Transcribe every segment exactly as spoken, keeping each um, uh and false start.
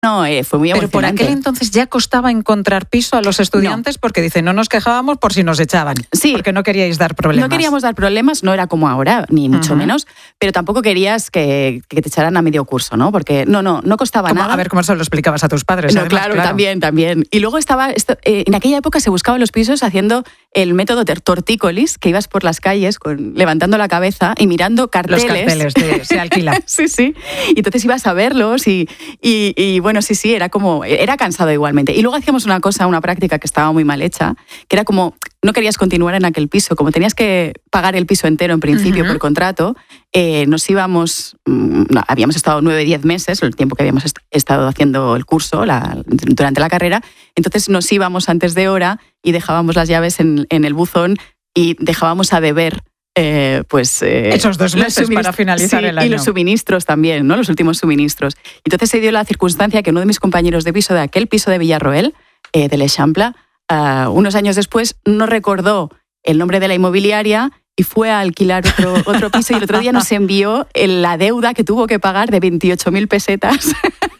No, eh, fue muy emocionante. Pero por aquel entonces ya costaba encontrar piso a los estudiantes no. porque dicen, no nos quejábamos por si nos echaban. Sí. Porque no queríais dar problemas. No queríamos dar problemas, no era como ahora, ni mucho uh-huh. menos, pero tampoco querías que, que te echaran a medio curso, ¿no? Porque no, no, no costaba ¿Cómo? nada. A ver, ¿cómo se lo explicabas a tus padres? No, además, claro, claro, también, también. Y luego estaba, esto, eh, en aquella época se buscaban los pisos haciendo el método tortícolis, que ibas por las calles con, levantando la cabeza y mirando carteles. Los carteles de se alquila. Sí, sí. Y entonces ibas a verlos y, y, y bueno, sí, sí, era como era cansado igualmente. Y luego hacíamos una cosa, una práctica que estaba muy mal hecha, que era como, no querías continuar en aquel piso, como tenías que pagar el piso entero en principio uh-huh. por contrato, eh, nos íbamos, no, habíamos estado nueve, diez meses, el tiempo que habíamos est- estado haciendo el curso la, durante la carrera, entonces nos íbamos antes de hora y dejábamos las llaves en, en el buzón y dejábamos a deber Eh, pues eh, esos dos meses para finalizar sí, el año. Y los suministros también, ¿no? Los últimos suministros. Entonces se dio la circunstancia que uno de mis compañeros de piso de aquel piso de Villarroel, eh, de l'Eixample, uh, unos años después no recordó el nombre de la inmobiliaria y fue a alquilar otro, otro piso y el otro día nos envió la deuda que tuvo que pagar de veintiocho mil pesetas.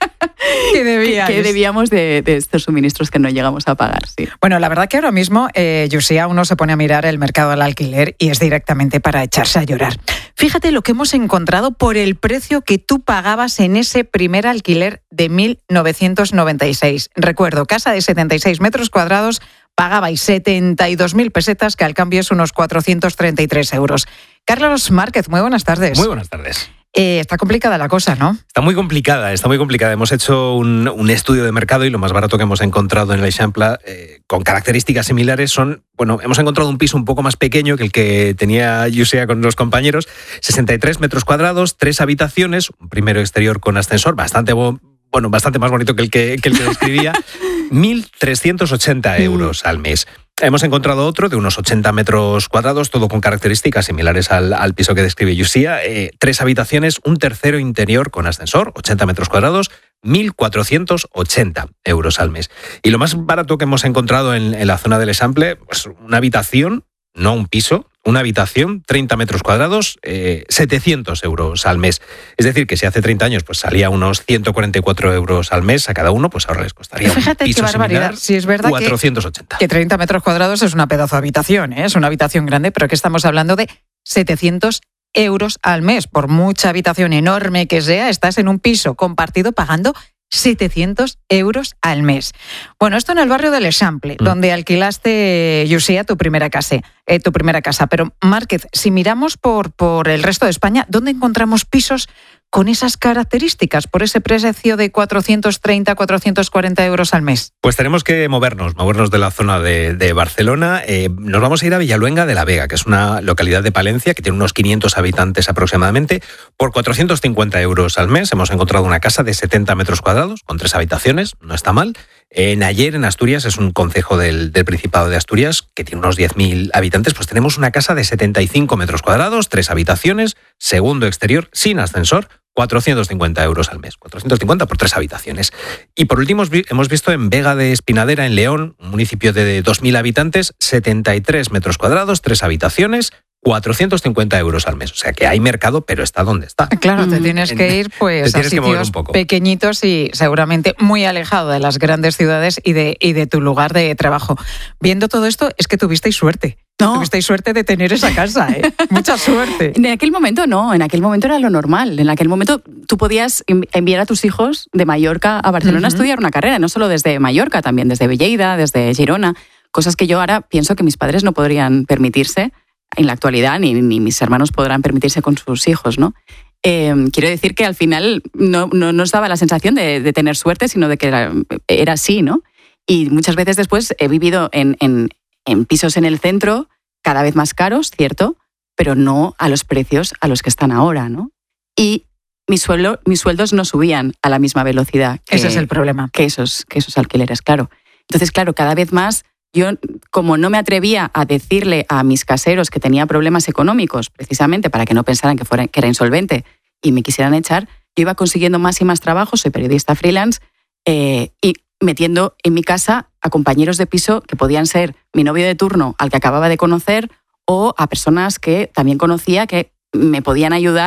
Que, debíais. que, que debíamos de, de estos suministros que no llegamos a pagar, sí. Bueno, la verdad que ahora mismo, eh, Llucia, uno se pone a mirar el mercado del alquiler y es directamente para echarse a llorar. Fíjate lo que hemos encontrado por el precio que tú pagabas en ese primer alquiler de mil novecientos noventa y seis. Recuerdo, casa de setenta y seis metros cuadrados, pagabais setenta y dos mil pesetas, que al cambio es unos cuatrocientos treinta y tres euros. Carlos Márquez, muy buenas tardes. Muy buenas tardes. Eh, está complicada la cosa, ¿no? Está muy complicada, está muy complicada. Hemos hecho un, un estudio de mercado y lo más barato que hemos encontrado en l'Eixample, eh, con características similares, son, bueno, hemos encontrado un piso un poco más pequeño que el que tenía Llucia con los compañeros, sesenta y tres metros cuadrados, tres habitaciones, un primero exterior con ascensor, bastante bo- bueno, bastante más bonito que el que, que, el que describía, mil trescientos ochenta euros al mes. Hemos encontrado otro de unos ochenta metros cuadrados, todo con características similares al, al piso que describe Llucia. Eh, tres habitaciones, un tercero interior con ascensor, ochenta metros cuadrados, mil cuatrocientos ochenta euros al mes. Y lo más barato que hemos encontrado en, en la zona del l'Eixample, pues una habitación, no un piso, una habitación, treinta metros cuadrados, eh, setecientos euros al mes. Es decir, que si hace treinta años pues salía unos ciento cuarenta y cuatro euros al mes a cada uno, pues ahora les costaría Fíjate un piso qué barbaridad. similar, si es verdad cuatrocientos ochenta. Que, que treinta metros cuadrados es una pedazo de habitación, ¿eh? Es una habitación grande, pero que estamos hablando de setecientos euros al mes. Por mucha habitación enorme que sea, estás en un piso compartido pagando setecientos euros al mes. Bueno, esto en el barrio de l'Eixample, mm. donde alquilaste, Llucia, tu primera casa, eh, tu primera casa. Pero, Márquez, si miramos por, por el resto de España, ¿dónde encontramos pisos con esas características, por ese precio de cuatrocientos treinta, cuatrocientos cuarenta euros al mes? Pues tenemos que movernos, movernos de la zona de, de Barcelona. Eh, nos vamos a ir a Villaluenga de la Vega, que es una localidad de Palencia que tiene unos quinientos habitantes aproximadamente. Por cuatrocientos cincuenta euros al mes hemos encontrado una casa de setenta metros cuadrados, con tres habitaciones, no está mal. En Aller, en Asturias, es un concejo del, del Principado de Asturias que tiene unos diez mil habitantes, pues tenemos una casa de setenta y cinco metros cuadrados, tres habitaciones, segundo exterior, sin ascensor, cuatrocientos cincuenta euros al mes. cuatrocientos cincuenta por tres habitaciones. Y por último hemos visto en Vega de Espinadera, en León, un municipio de dos mil habitantes, setenta y tres metros cuadrados, tres habitaciones, cuatrocientos cincuenta euros al mes. O sea que hay mercado, pero está donde está. Claro, te tienes que ir pues a sitios pequeñitos y seguramente muy alejado de las grandes ciudades y de, y de tu lugar de trabajo. Viendo todo esto, es que tuvisteis suerte. No. Tuvisteis suerte de tener esa casa, ¿eh? Mucha suerte. En aquel momento no, en aquel momento era lo normal. En aquel momento tú podías enviar a tus hijos de Mallorca a Barcelona uh-huh. a estudiar una carrera, no solo desde Mallorca, también desde Lleida, desde Girona, cosas que yo ahora pienso que mis padres no podrían permitirse en la actualidad, ni, ni mis hermanos podrán permitirse con sus hijos, ¿no? Eh, quiero decir que al final no, no nos daba la sensación de, de tener suerte, sino de que era, era así, ¿no? Y muchas veces después he vivido en, en, en pisos en el centro, cada vez más caros, cierto, pero no a los precios a los que están ahora, ¿no? Y mis, sueldo, mis sueldos no subían a la misma velocidad. Que, Ese es el problema. Que esos, que esos alquileres, claro. Entonces, claro, cada vez más yo, como no me atrevía a decirle a mis caseros que tenía problemas económicos, precisamente para que no pensaran que, fuera, que era insolvente y me quisieran echar, yo iba consiguiendo más y más trabajo, soy periodista freelance, eh, y metiendo en mi casa a compañeros de piso que podían ser mi novio de turno al que acababa de conocer o a personas que también conocía que me podían ayudar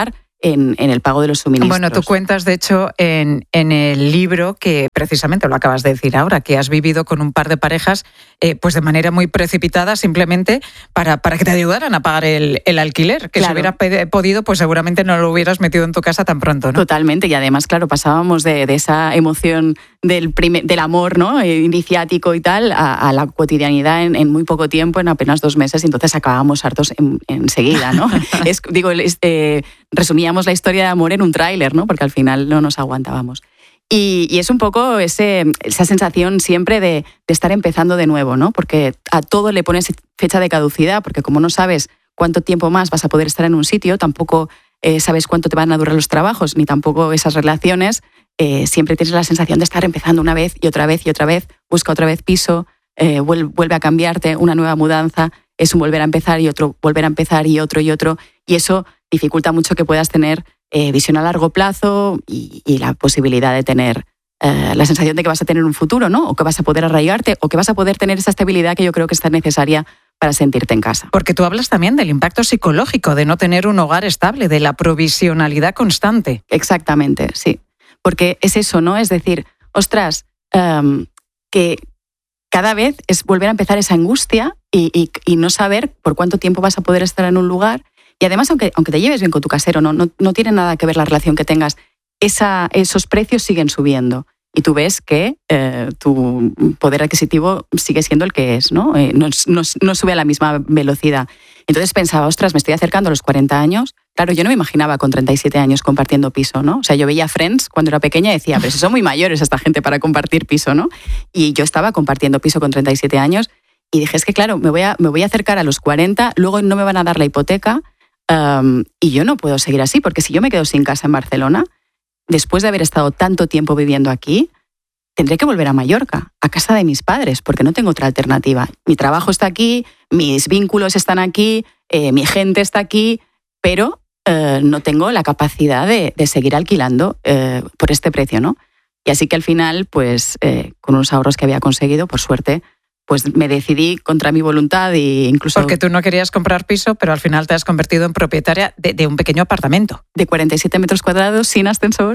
en, en el pago de los suministros. Bueno, tú cuentas, de hecho, en, en el libro que precisamente lo acabas de decir ahora, que has vivido con un par de parejas eh, pues de manera muy precipitada, simplemente para, para que te ayudaran a pagar el, el alquiler, que claro. Si hubieras pe- podido, pues seguramente no lo hubieras metido en tu casa tan pronto, ¿no? Totalmente, y además, claro, pasábamos de, de esa emoción del, primer, del amor, ¿no? Iniciático y tal, a, a la cotidianidad en, en muy poco tiempo, en apenas dos meses, y entonces acabábamos hartos en, enseguida, ¿no? es, digo, eh, resumíamos la historia de amor en un tráiler, ¿no? Porque al final no nos aguantábamos. Y, y es un poco ese, esa sensación siempre de, de estar empezando de nuevo, ¿no? Porque a todo le pones fecha de caducidad, porque como no sabes cuánto tiempo más vas a poder estar en un sitio, tampoco eh, sabes cuánto te van a durar los trabajos, ni tampoco esas relaciones, eh, siempre tienes la sensación de estar empezando una vez y otra vez y otra vez, busca otra vez piso, eh, vuelve, vuelve a cambiarte, una nueva mudanza, es un volver a empezar y otro, volver a empezar y otro y otro, y eso dificulta mucho que puedas tener eh, visión a largo plazo y, y la posibilidad de tener eh, la sensación de que vas a tener un futuro, ¿no? O que vas a poder arraigarte, o que vas a poder tener esa estabilidad que yo creo que está necesaria para sentirte en casa. Porque tú hablas también del impacto psicológico de no tener un hogar estable, de la provisionalidad constante. Exactamente, sí. Porque es eso, ¿no? Es decir, ostras, um, que cada vez es volver a empezar esa angustia y, y, y no saber por cuánto tiempo vas a poder estar en un lugar. Y además, aunque, aunque te lleves bien con tu casero, no, no, no tiene nada que ver la relación que tengas, esa, esos precios siguen subiendo. Y tú ves que eh, tu poder adquisitivo sigue siendo el que es, ¿no? Eh, no, no, no sube a la misma velocidad. Entonces pensaba, ostras, me estoy acercando a los cuarenta años. Claro, yo no me imaginaba con treinta y siete años compartiendo piso, ¿no? O sea, yo veía Friends cuando era pequeña y decía, pero si son muy mayores esta gente para compartir piso, ¿no? Y yo estaba compartiendo piso con treinta y siete años y dije, es que claro, me voy a, me voy a acercar a los cuarenta, luego no me van a dar la hipoteca um, y yo no puedo seguir así, porque si yo me quedo sin casa en Barcelona, después de haber estado tanto tiempo viviendo aquí, tendré que volver a Mallorca, a casa de mis padres, porque no tengo otra alternativa. Mi trabajo está aquí, mis vínculos están aquí, eh, mi gente está aquí, pero eh, no tengo la capacidad de, de seguir alquilando eh, por este precio, ¿no? Y así que al final, pues, eh, con unos ahorros que había conseguido, por suerte, pues me decidí contra mi voluntad e incluso... Porque tú no querías comprar piso, pero al final te has convertido en propietaria de, de un pequeño apartamento. De cuarenta y siete metros cuadrados, sin ascensor.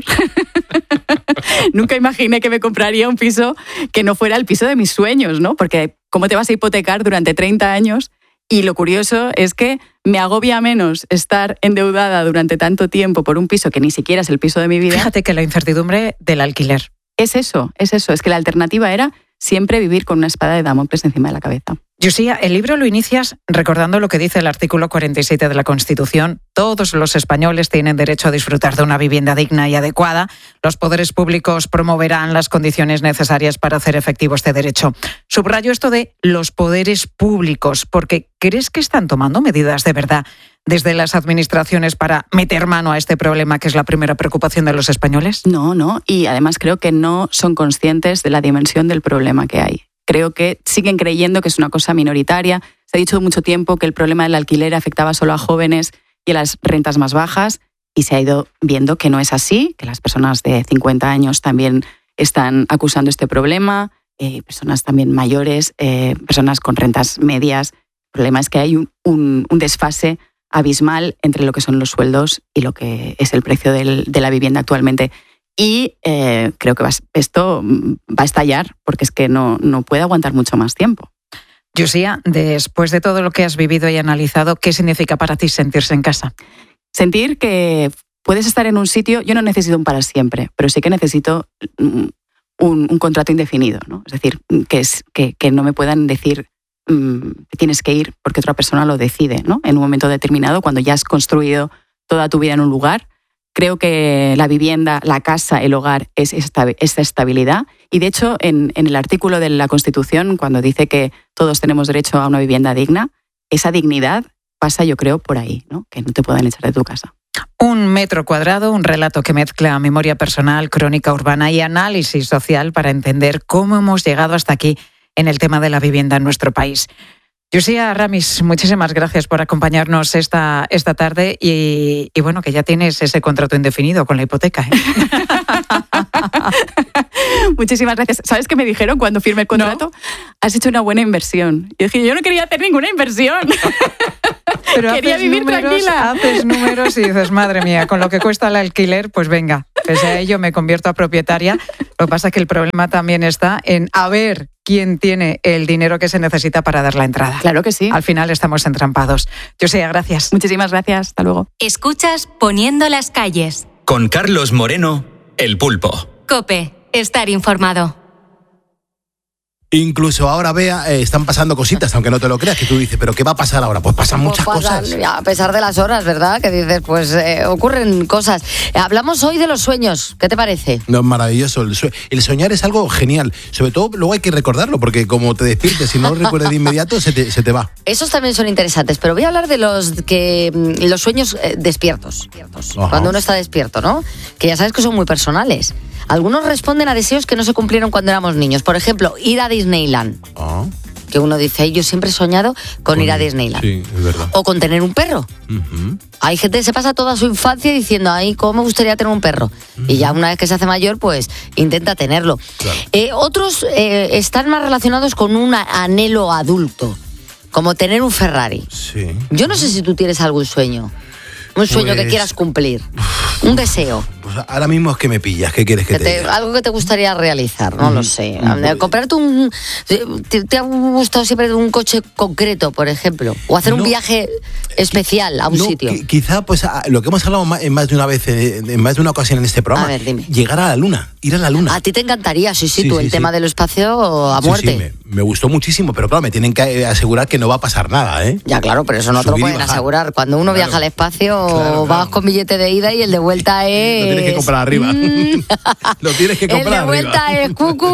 Nunca imaginé que me compraría un piso que no fuera el piso de mis sueños, ¿no? Porque ¿cómo te vas a hipotecar durante treinta años? Y lo curioso es que me agobia menos estar endeudada durante tanto tiempo por un piso que ni siquiera es el piso de mi vida. Fíjate que la incertidumbre del alquiler. Es eso, es eso. Es que la alternativa era siempre vivir con una espada de Damocles encima de la cabeza. Yousía, el libro lo inicias recordando lo que dice el artículo cuarenta y siete de la Constitución. Todos los españoles tienen derecho a disfrutar de una vivienda digna y adecuada. Los poderes públicos promoverán las condiciones necesarias para hacer efectivo este derecho. Subrayo esto de los poderes públicos, porque ¿crees que están tomando medidas de verdad desde las administraciones para meter mano a este problema que es la primera preocupación de los españoles? No, no. Y además creo que no son conscientes de la dimensión del problema que hay. Creo que siguen creyendo que es una cosa minoritaria. Se ha dicho mucho tiempo que el problema del alquiler afectaba solo a jóvenes y a las rentas más bajas, y se ha ido viendo que no es así, que las personas de cincuenta años también están acusando este problema, eh, personas también mayores, eh, personas con rentas medias. El problema es que hay un, un, un desfase abismal entre lo que son los sueldos y lo que es el precio del, de la vivienda actualmente. Y eh, creo que va, esto va a estallar, porque es que no, no puede aguantar mucho más tiempo. Yousía, después de todo lo que has vivido y analizado, ¿qué significa para ti sentirse en casa? Sentir que puedes estar en un sitio, yo no necesito un para siempre, pero sí que necesito un, un contrato indefinido, ¿no? Es decir, que, es, que, que no me puedan decir mmm, que tienes que ir porque otra persona lo decide, ¿no? En un momento determinado, cuando ya has construido toda tu vida en un lugar. Creo que la vivienda, la casa, el hogar es esta, esta estabilidad. Y de hecho, en, en el artículo de la Constitución, cuando dice que todos tenemos derecho a una vivienda digna, esa dignidad pasa, yo creo, por ahí, ¿no? Que no te puedan echar de tu casa. Un metro cuadrado, un relato que mezcla memoria personal, crónica urbana y análisis social para entender cómo hemos llegado hasta aquí en el tema de la vivienda en nuestro país. Yusia Ramis, muchísimas gracias por acompañarnos esta, esta tarde y, y bueno, que ya tienes ese contrato indefinido con la hipoteca, ¿eh? Muchísimas gracias. ¿Sabes qué me dijeron cuando firmé el contrato? ¿No? Has hecho una buena inversión. Y dije, yo no quería hacer ninguna inversión. Pero quería vivir números, tranquila. Haces números y dices, madre mía, con lo que cuesta el alquiler, pues venga, pese a ello me convierto a propietaria. Lo que pasa es que el problema también está en a ver quién tiene el dinero que se necesita para dar la entrada. Claro que sí. Al final estamos entrampados. Yusia, gracias. Muchísimas gracias. Hasta luego. Escuchas Poniendo las calles. Con Carlos Moreno, El Pulpo. COPE. Estar informado. Incluso ahora, Bea, eh, están pasando cositas, aunque no te lo creas, que tú dices, ¿pero qué va a pasar ahora? Pues pasan pues muchas pasan, cosas. A pesar de las horas, ¿verdad? Que dices, pues eh, ocurren cosas. Eh, hablamos hoy de los sueños. ¿Qué te parece? No, maravilloso. El, sue- el soñar es algo genial. Sobre todo, luego hay que recordarlo, porque como te despiertes, si no lo recuerdas de inmediato, se te, se te va. Esos también son interesantes, pero voy a hablar de los que mm, los sueños eh, despiertos. Ajá. Cuando uno está despierto, ¿no? Que ya sabes que son muy personales. Algunos responden a deseos que no se cumplieron cuando éramos niños. Por ejemplo, ir a Disneyland. Ah, Que uno dice, "Ay, yo siempre he soñado con, con ir a Disneyland". Sí, es verdad. O con tener un perro. Uh-huh. Hay gente que se pasa toda su infancia diciendo, ay, ¿cómo me gustaría tener un perro? Uh-huh. Y ya una vez que se hace mayor, pues intenta tenerlo. Claro. Eh, otros eh, están más relacionados con un anhelo adulto, como tener un Ferrari. Sí. Yo no sé si tú tienes algún sueño, un sueño Pues... que quieras cumplir, un deseo. Pues ahora mismo es que me pillas, ¿qué quieres que, Que te, te, diga? algo que te gustaría realizar, no mm, lo sé. Mm, Comprarte un... Te, te ha gustado siempre un coche concreto, por ejemplo? O hacer no, un viaje especial a un no, sitio. Qu- quizá, pues, a, lo que hemos hablado más, en más de una vez, en, en más de una ocasión en este programa. A ver, dime. Llegar a la luna, ir a la luna. A ti te encantaría, sí, sí, Sí, tú, sí, el sí. tema del espacio a Sí, muerte. sí, me, me gustó muchísimo, pero claro, me tienen que asegurar que no va a pasar nada, ¿eh? Ya, claro, pero eso no te lo Subir y pueden bajar. asegurar. Cuando uno Claro. viaja al espacio, Claro, vas claro. con billete de ida y el de vuelta es... Lo tienes que comprar arriba. Lo tienes que El de comprar vuelta arriba. es cucu.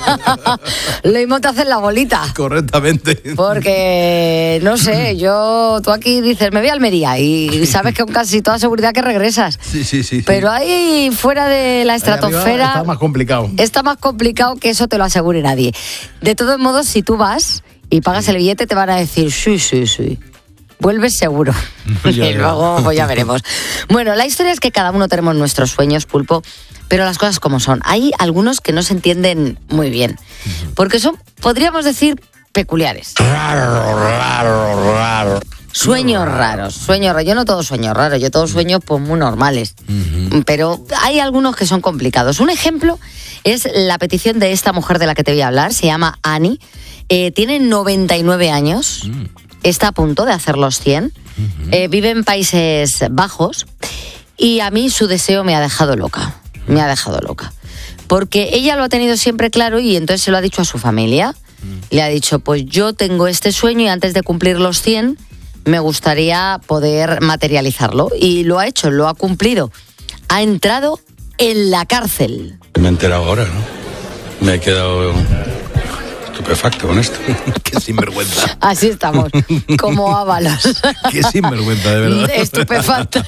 Lo mismo te hacen la bolita. Correctamente. Porque, no sé, yo, tú aquí dices, me voy a Almería y sabes que con casi toda seguridad que regresas. Sí, sí, sí. sí. Pero ahí fuera de la Ahí arriba estratosfera está más complicado. está más complicado que eso te lo asegure nadie. De todos modos, si tú vas y pagas el billete, te van a decir, sí, sí, sí. Vuelves seguro. Ya, y ya. luego, pues ya veremos. Bueno, la historia es que cada uno tenemos nuestros sueños, Pulpo, pero las cosas como son. Hay algunos que no se entienden muy bien, porque son, podríamos decir, peculiares. Raro, raro, raro. Sueños raros, sueños raros. Yo no todos sueños raros, yo todos sueños pues muy normales. Uh-huh. Pero hay algunos que son complicados. Un ejemplo es la petición de esta mujer de la que te voy a hablar, se llama Annie, eh, tiene noventa y nueve años, Uh-huh. está a punto de hacer los cien, Uh-huh. eh, vive en Países Bajos y a mí su deseo me ha dejado loca, me ha dejado loca. Porque ella lo ha tenido siempre claro y entonces se lo ha dicho a su familia. Uh-huh. Le ha dicho, pues yo tengo este sueño y antes de cumplir los cien me gustaría poder materializarlo. Y lo ha hecho, lo ha cumplido. Ha entrado en la cárcel. Me he enterado ahora, ¿no? Me he quedado estupefacto con esto. Qué sinvergüenza. Así estamos, como ábalos. Qué sinvergüenza, de verdad. Estupefactos.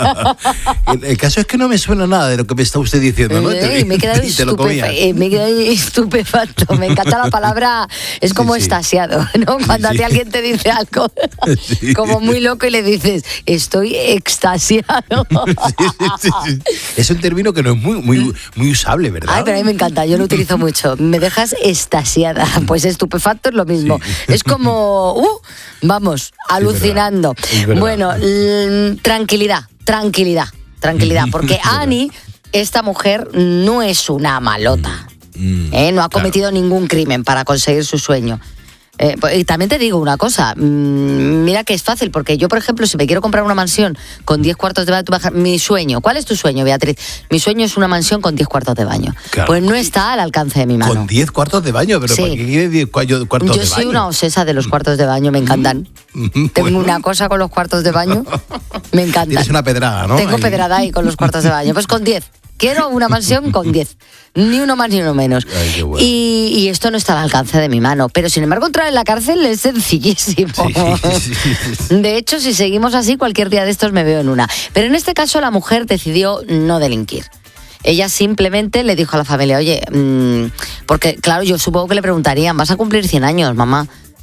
El, el caso es que no me suena nada de lo que me está usted diciendo, ¿no? Eh, me he quedado Y te lo comías. estupefa- eh, me he quedado estupefacto. Me encanta la palabra, es como Sí, sí. extasiado, ¿no? Cuando Sí, a ti sí. alguien te dice algo Sí. como muy loco y le dices, estoy extasiado. Sí, sí, sí, sí. Es un término que no es muy, muy, muy usable, ¿verdad? Ay, pero a mí me encanta, yo lo utilizo mucho. Me dejas extasiada. Pues estupefacto es lo mismo. Sí. Es como, uh, vamos, alucinando. es verdad. Bueno, l- tranquilidad, tranquilidad, tranquilidad. Porque Es verdad. Annie, esta mujer, no es una malota. Mm, ¿eh? No ha claro. cometido ningún crimen para conseguir su sueño. Eh, pues, y también te digo una cosa, mmm, mira que es fácil, porque yo, por ejemplo, si me quiero comprar una mansión con diez cuartos de baño, tú bajas- mi sueño, ¿cuál es tu sueño, Beatriz? Mi sueño es una mansión con diez cuartos de baño. Claro. Pues no está al alcance de mi mano. Con diez cuartos de baño, pero Sí. ¿para qué quiere diez cua- cuartos Yo de soy baño? una obsesa de los cuartos de baño, me encantan. Mm, Tengo bueno. una cosa con los cuartos de baño, me encantan. Tienes una pedrada, ¿no? Tengo Ahí. pedrada ahí con los cuartos de baño. Pues con diez. Quiero una mansión con diez. Ni uno más ni uno menos. Ay, qué bueno. y, y esto no está al alcance de mi mano. Pero sin embargo, entrar en la cárcel es sencillísimo. Sí, sí, sí, sí. De hecho, si seguimos así, cualquier día de estos me veo en una. Pero en este caso, la mujer decidió no delinquir. Ella simplemente le dijo a la familia, oye, mmm, porque claro, yo supongo que le preguntarían, ¿vas a cumplir cien años, mamá?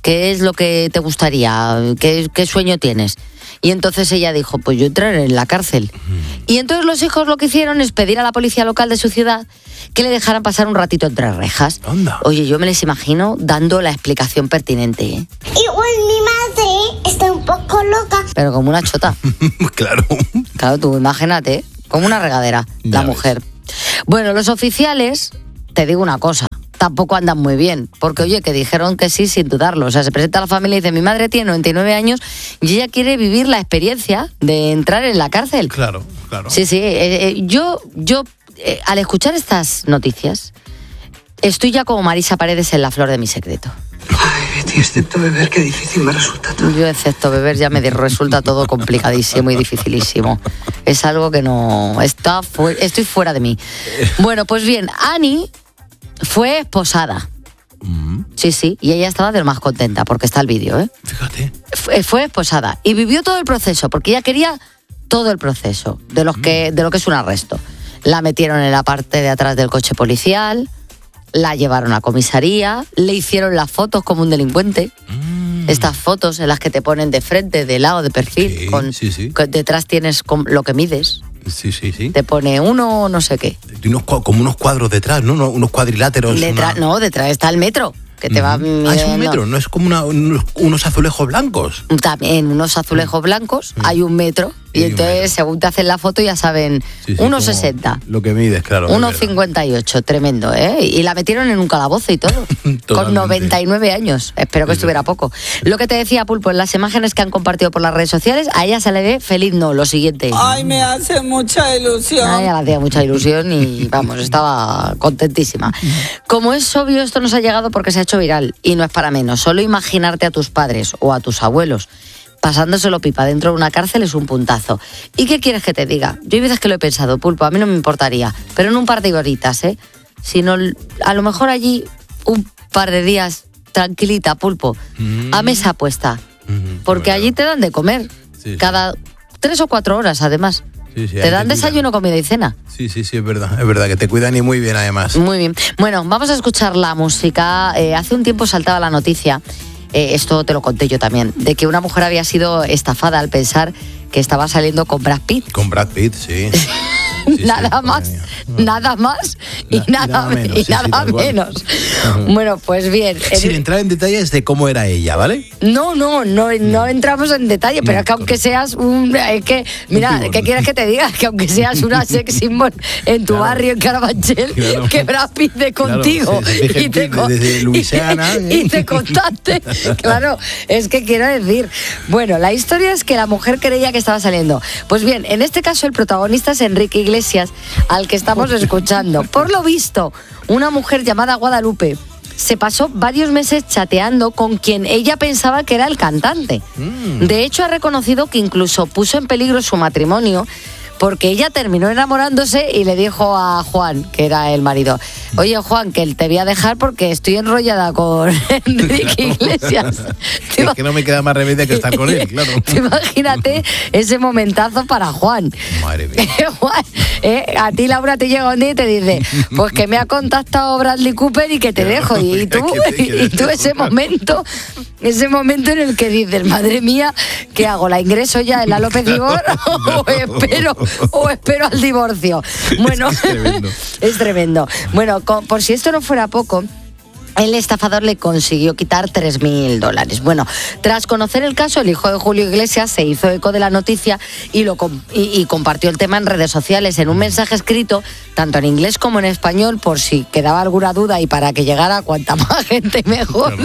¿qué es lo que te gustaría? ¿Qué, qué sueño tienes? Y entonces ella dijo, pues yo entraré en la cárcel. Y entonces los hijos lo que hicieron es pedir a la policía local de su ciudad que le dejaran pasar un ratito entre rejas. Anda. Oye, yo me les imagino dando la explicación pertinente, ¿eh? Igual mi madre está un poco loca. Pero como una chota. Claro. Claro, tú imagínate, ¿eh? Como una regadera, Ya la ves. mujer. Bueno, los oficiales, te digo una cosa, tampoco andan muy bien, porque oye, que dijeron que sí sin dudarlo. O sea, se presenta a la familia y dice, mi madre tiene noventa y nueve años y ella quiere vivir la experiencia de entrar en la cárcel. Claro, claro. Sí, sí, eh, eh, yo, yo eh, al escuchar estas noticias, estoy ya como Marisa Paredes en La flor de mi secreto. Ay, Betty, excepto beber, qué difícil me resulta todo. Yo excepto beber ya me resulta todo complicadísimo y dificilísimo. Es algo que no... Está fu- estoy fuera de mí. Bueno, pues bien, Annie fue esposada. Sí, sí, y ella estaba de lo más contenta, porque está el vídeo, ¿eh? Fíjate. Fue, fue esposada y vivió todo el proceso, porque ella quería todo el proceso de, los que, de lo que es un arresto. La metieron en la parte de atrás del coche policial, la llevaron a comisaría, le hicieron las fotos como un delincuente. Mm. Estas fotos en las que te ponen de frente, de lado, de perfil, Sí, con, sí, sí. con- detrás tienes con lo que mides. Sí, sí, sí. Te pone uno no sé qué. Y unos cua- como unos cuadros detrás, ¿no? Unos cuadriláteros. Detrás, una- no, detrás está el metro, que te va Ah, es un midiendo. metro, no es como una- unos, unos azulejos blancos. También unos azulejos blancos, hay un metro, y hay un entonces metro. según te hacen la foto ya saben, Sí, sí, uno como sesenta. Lo que mides, claro. es uno verdad. cincuenta y ocho, tremendo, ¿eh? Y la metieron en un calabozo y todo. Con Totalmente. noventa y nueve años. Espero que Es estuviera verdad. poco. Lo que te decía, Pulpo, en las imágenes que han compartido por las redes sociales, a ella se le ve feliz, no, lo siguiente. Ay, me hace mucha ilusión. A ella le hacía mucha ilusión y, vamos, estaba contentísima. Como es obvio, esto nos ha llegado porque se ha hecho viral y no es para menos. Solo imaginarte a tus padres o a tus abuelos pasándoselo pipa dentro de una cárcel es un puntazo. ¿Y qué quieres que te diga? Yo hay veces que lo he pensado, Pulpo, a mí no me importaría, pero en un par de horitas, ¿eh? Sino a lo mejor allí un par de días tranquilita, Pulpo, a mesa puesta, porque allí te dan de comer Sí, sí. cada tres o cuatro horas, además. Sí, sí, ahí Te dan cuidan. desayuno, comida y cena. Sí, sí, sí, es verdad. Es verdad que te cuidan y muy bien, además. Muy bien. Bueno, vamos a escuchar la música. Eh, hace un tiempo saltaba la noticia, eh, esto te lo conté yo también, de que una mujer había sido estafada al pensar que estaba saliendo con Brad Pitt. Con Brad Pitt, sí. Sí, sí, nada madre más, mía. nada más y Na- nada, nada menos, y sí, sí, nada tal cual. menos. Bueno, pues bien. Sin en- entrar en detalles de cómo era ella, ¿vale? No, no, no, no entramos en detalle, pero No, es que aunque correcto. seas un... Es que, mira, Un ¿qué pibón. quieres que te diga? Que aunque seas una sex symbol en tu Claro. barrio, en Carabanchel, Claro. que Brad Pitt de Claro, contigo. se- se fije en ti con- desde Luisiana, y, y te ¿eh? contaste. Claro, es que quiero decir... Bueno, la historia es que la mujer creía que estaba saliendo. Pues bien, en este caso el protagonista es Enrique Iglesias, al que estamos escuchando. Por lo visto, una mujer llamada Guadalupe se pasó varios meses chateando con quien ella pensaba que era el cantante. De hecho, ha reconocido que incluso puso en peligro su matrimonio porque ella terminó enamorándose y le dijo a Juan, que era el marido, oye Juan, que te voy a dejar porque estoy enrollada con Enrique Iglesias. ¿Te Es que no me queda más remedio que estar con él, claro. Tú imagínate ese momentazo para Juan. Madre mía. Juan, eh, a ti Laura te llega un día y te dice, pues que me ha contactado Bradley Cooper y que te dejo. Y tú, Que te- que y tú te ese dejo. momento, ese momento en el que dices, madre mía, ¿qué hago? ¿La ingreso ya en la López Ibor o espero, o espero al divorcio? Bueno, Es tremendo. es tremendo. Bueno, co- por si esto no fuera poco, el estafador le consiguió quitar tres mil dólares. Bueno, tras conocer el caso, el hijo de Julio Iglesias se hizo eco de la noticia y, lo, com- y, y compartió el tema en redes sociales en un mensaje escrito, tanto en inglés como en español, por si quedaba alguna duda y para que llegara a cuanta más gente mejor.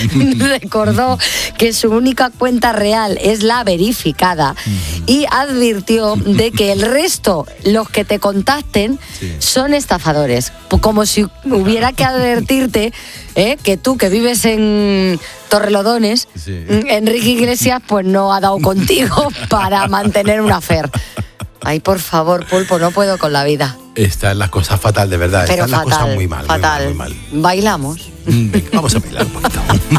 Recordó que su única cuenta real es la verificada y advirtió de que el resto, los que te contacten, Sí. son estafadores. Como si hubiera que advertirte ¿eh? que tú que vives en Torrelodones, Sí. Enrique Iglesias pues no ha dado contigo para mantener una fer. Ay, por favor, Pulpo, no puedo con la vida. Están las cosas fatal, de verdad. Pero Están las fatal, cosas muy mal. muy fatal. mal, muy mal. Bailamos. Mm, venga, vamos a bailar un poquito.